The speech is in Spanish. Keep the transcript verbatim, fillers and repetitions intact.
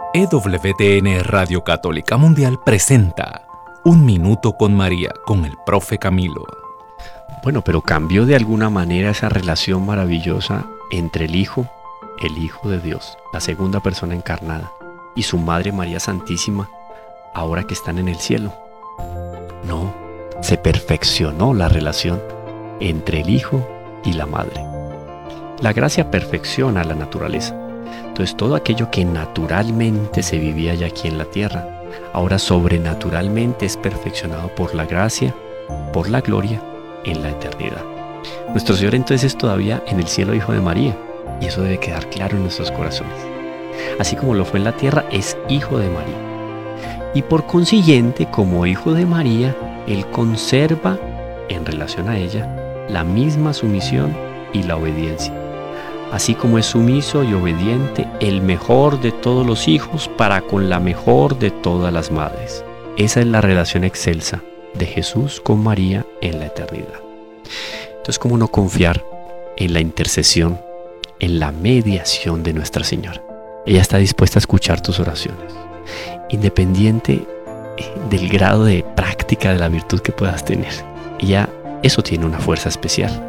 E W T N Radio Católica Mundial presenta Un Minuto con María con el profe Camilo. Bueno, pero cambió de alguna manera esa relación maravillosa entre el Hijo, el Hijo de Dios, la segunda persona encarnada, y su Madre María Santísima, ahora que están en el cielo. No, se perfeccionó la relación entre el Hijo y la Madre. La gracia perfecciona la naturaleza. Entonces todo aquello que naturalmente se vivía ya aquí en la tierra, ahora sobrenaturalmente es perfeccionado por la gracia, por la gloria en la eternidad. Nuestro Señor entonces es todavía en el cielo Hijo de María, y eso debe quedar claro en nuestros corazones. Así como lo fue en la tierra, es Hijo de María. Y por consiguiente, como Hijo de María, Él conserva, en relación a ella, la misma sumisión y la obediencia. Así como es sumiso y obediente el mejor de todos los hijos para con la mejor de todas las madres. Esa es la relación excelsa de Jesús con María en la eternidad. Entonces, ¿cómo no confiar en la intercesión, en la mediación de Nuestra Señora? Ella está dispuesta a escuchar tus oraciones, independiente del grado de práctica de la virtud que puedas tener. Ella, eso tiene una fuerza especial.